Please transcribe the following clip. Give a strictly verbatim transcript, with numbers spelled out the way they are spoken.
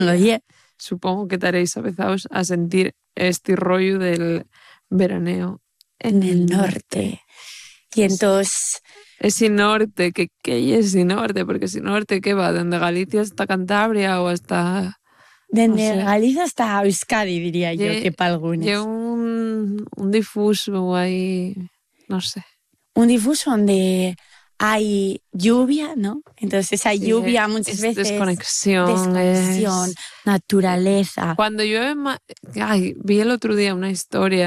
Oye, supongo que estaréis avezados a sentir este rollo del veraneo en el norte. Y entonces... Ese norte, que que é ese norte? Porque ese norte, que va? Dende Galicia hasta Cantabria ou hasta... Dende no sé. Galicia hasta Euskadi, diría yo, Lle, que para algunas. lle un, un difuso aí, no sé. Un difuso donde hay lluvia, ¿no? Entonces esa Sí, lluvia muchas es veces... desconexión, Desconexión, es... naturaleza. Cuando llueve... ma- Ay, vi el otro día una historia